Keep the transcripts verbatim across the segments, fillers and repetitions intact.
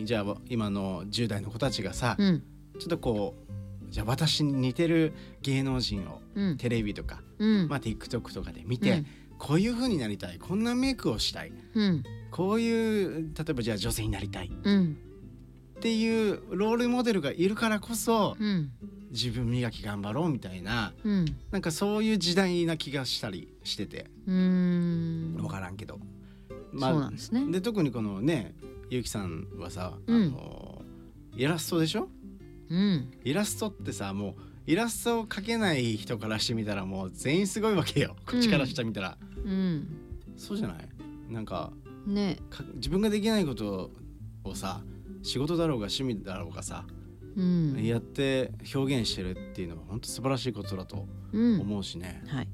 にじゃあ今のじゅう代の子たちがさ、 うん、 ちょっとこうじゃあ私に似てる芸能人をうんテレビとか、 うんまあ、TikTok とかで見て、 うんこういう風になりたい、こんなメイクをしたい、 うんこういう例えばじゃあ女性になりたいうんっていうロールモデルがいるからこそ、 うん自分磨き頑張ろうみたいな、 うんなんかそういう時代な気がしたりしてて、 うーん分からんけど、 そうなんですね。 で特にこのねゆうきさんはさ、 うんあのイラストでしょ。 うんイラストってさ、もうイラストを描けない人からしてみたらもう全員すごいわけよ、こっちからしてみたら、 うんそうじゃない？なんかねか自分ができないことをさ、仕事だろうが趣味だろうがさ、 うん、 やって表現してるっていうのは本当素晴らしいことだとうん、 思うしね、 はい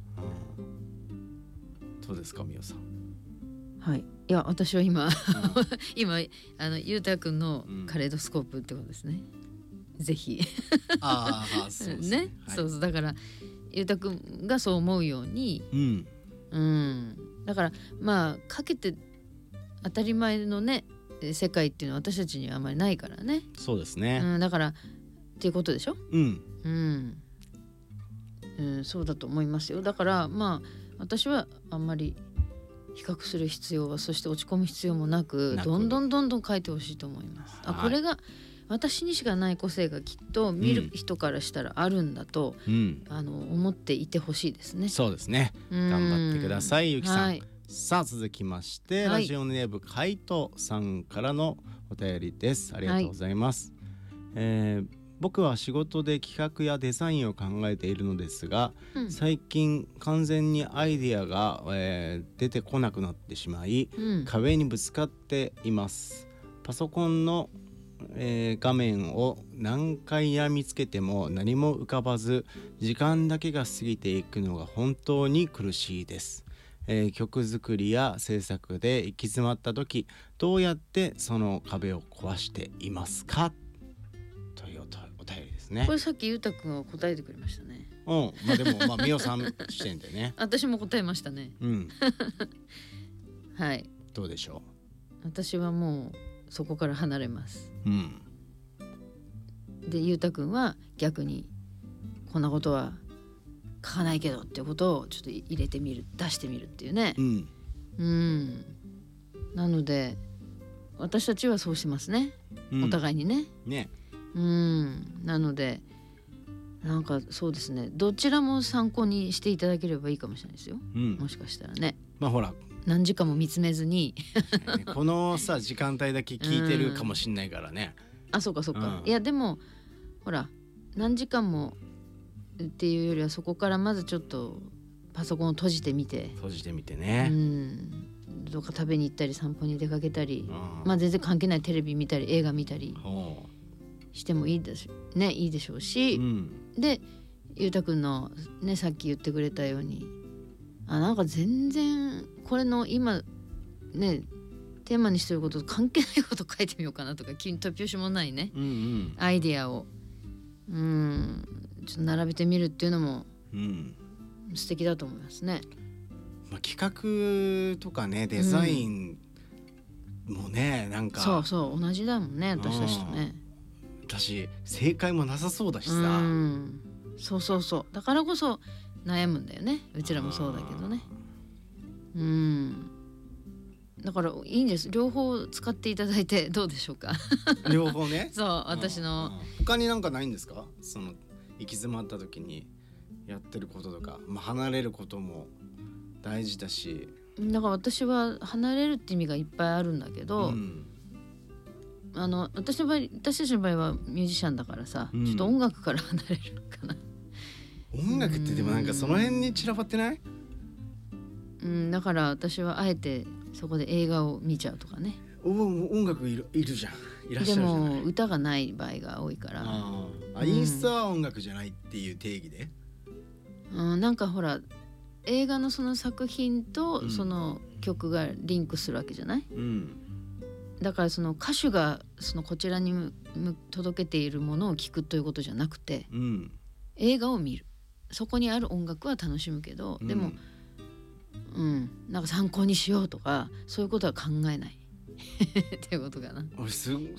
うん、どうですかみおさん。 はい。いや私は今、 うん今あのゆうたくんのカレドスコープってことですね。ぜひああそうですね。 ね、 はい、 そうそうだからゆうたくんがそう思うように、 うんうんだからまあかけて当たり前のね世界っていうのは私たちにはあまりないからね。 そうですね。 うん、だからっていうことでしょ。 うんうん、うん、そうだと思いますよ。だからまあ私はあんまり比較する必要は、そして落ち込む必要もなく、 なくどんどんどんどん書いてほしいと思います。あ、 はいこれが私にしかない個性がきっと見る人からしたらあるんだと、 うん、 あの思っていてほしいですね。 そうですね。 うん頑張ってくださいゆきさん、 はい、 さあ続きまして、 はいラジオネームカイトさんからのお便りです。ありがとうございます、えー僕は仕事で企画やデザインを考えているのですが、 うん、 最近完全にアイデアが、えー出てこなくなってしまい、 うん、 壁にぶつかっています。パソコンの、えー画面を何回やみつけても何も浮かばず、時間だけが過ぎていくのが本当に苦しいです。えー曲作りや制作で行き詰まった時、どうやってその壁を壊していますか、というおとお便りですね。 これさっきゆうたくんが答えてくれましたね。 うん、まあでもまあみおさん視点でね私も答えましたね。 うんはい、 どうでしょ私はもうそこから離れます。 う。うんでゆうたくんは逆にこんなことは書かないけどっていうことをちょっと入れてみる、出してみるっていうね。 うんうんなので私たちはそうしますね、 うんお互いにね。 ねうんなのでなんかそうですね、どちらも参考にしていただければいいかもしれないですよ、 うんもしかしたらね。 まあほら何時間も見つめずにこのさ時間帯だけ聞いてるかもしんないからね。 あそうかそうか、 うんいやでもほら何時間もっていうよりはそこからまずちょっとパソコンを閉じてみて、 閉じてみてうね。 んどっか食べに行ったり散歩に出かけたり、 うんまあ全然関係ないテレビ見たり映画見たりほしてもいいでしょね、いいでしょうし、 ううんでゆうたくんのねさっき言ってくれたように、あなんか全然これの今ねテーマにしてることと関係ないこと書いてみようかなとか、急に突拍子もないねうんうんアイディアをうんちょっと並べてみるっていうのもうん素敵だと思いますね。 まあ、企画とかねデザインもね、なんかそうそう同じだもんね私たちとね。 私正解もなさそうだしうさ。 んそうそうそうだからこそ悩むんだよね、うちらもそうだけどね。うんだからいいんです、両方使っていただいてどうでしょうか両方ねそう私のうんうん他になんかないんですか、その行き詰まった時にやってることとか、まあ、離れることも大事だし、 だから私は離れるって意味がいっぱいあるんだけど、 うんあの私の場合私たちの場合はミュージシャンだからさ、 うんちょっと音楽から離れるかな。 音楽ってでもなんかその辺に散らばってない？ うんだから私はあえてそこで映画を見ちゃうとかね。 お音楽いる、いるじゃん、いらっしゃでるじゃない。 も歌がない場合が多いから、 ああ、 うんインスタは音楽じゃないっていう定義で、 うん、なんかほら映画のその作品とその曲がリンクするわけじゃない、 うん、 だからその歌手がそのこちらにむむ届けているものを聞くということじゃなくて、 うん映画を見る、そこにある音楽は楽しむけど、でも、うん、なんか参考にしようとかそういうことは考えないっていうことかな。 俺す